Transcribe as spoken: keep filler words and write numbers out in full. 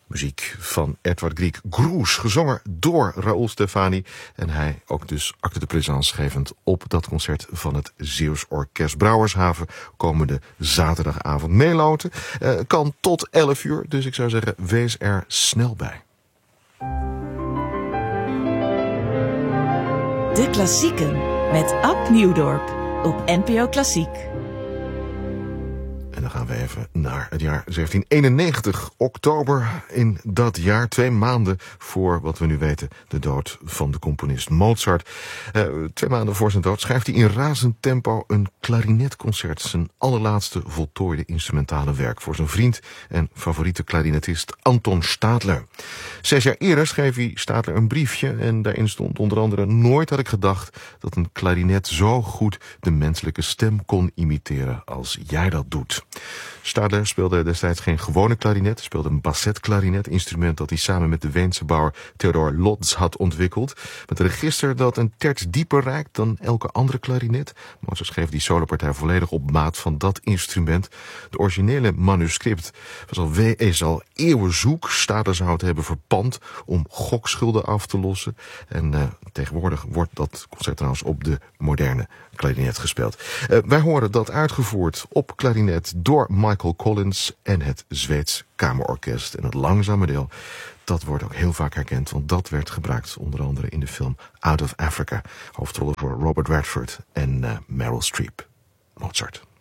Muziek van Edward Grieg Groes, gezongen door Raoul Stefani. En hij ook dus acte de présence gevend op dat concert van het Zeeuws Orkest Brouwershaven. Komende zaterdagavond meeloten. Uh, kan tot elf uur, dus ik zou zeggen, wees er snel bij. De Klassieken met Ab Nieuwdorp op N P O Klassiek. En dan gaan we even naar het jaar zeventien eenennegentig, oktober in dat jaar. Twee maanden voor, wat we nu weten, de dood van de componist Mozart. Uh, twee maanden voor zijn dood schrijft hij in razend tempo een klarinetconcert. Zijn allerlaatste voltooide instrumentale werk voor zijn vriend en favoriete klarinetist Anton Stadler. Zes jaar eerder schreef hij Stadler een briefje en daarin stond onder andere: nooit had ik gedacht dat een klarinet zo goed de menselijke stem kon imiteren als jij dat doet. Stadler speelde destijds geen gewone klarinet, speelde een bassetklarinet, instrument dat hij samen met de Weense bouwer Theodor Lotz had ontwikkeld, met een register dat een terts dieper reikt dan elke andere klarinet. Mozart schreef die solopartij volledig op maat van dat instrument. De originele manuscript was al, is al eeuwen zoek. Stadler zou het hebben verpand om gokschulden af te lossen. En uh, tegenwoordig wordt dat concert trouwens op de moderne klarinet gespeeld. Uh, wij horen dat uitgevoerd op klarinet door Michael Collins en het Zweeds Kamerorkest. En het langzame deel, dat wordt ook heel vaak herkend, want dat werd gebruikt onder andere in de film Out of Africa. Hoofdrollen voor Robert Redford en uh, Meryl Streep. Mozart.